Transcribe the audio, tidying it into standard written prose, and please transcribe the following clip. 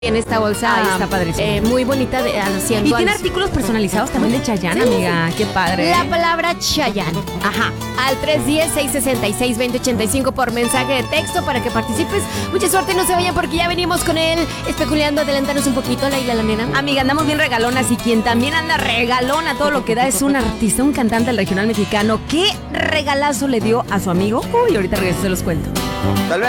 En esta bolsa está padrísimo. muy bonita haciendo Y tiene artículos personalizados también de Chayanne, amiga. Qué padre. la palabra Chayanne. Ajá. Al 310-666-2085 por mensaje de texto para que participes. Mucha suerte, no se vayan porque ya venimos con él especulando. Adelántanos un poquito, Laila la nena. Amiga, andamos bien regalonas y quien también anda regalona todo lo que da es un artista, un cantante del regional mexicano. ¿Qué regalazo le dio a su amigo? Uy, ahorita regreso, se los cuento. Tal vez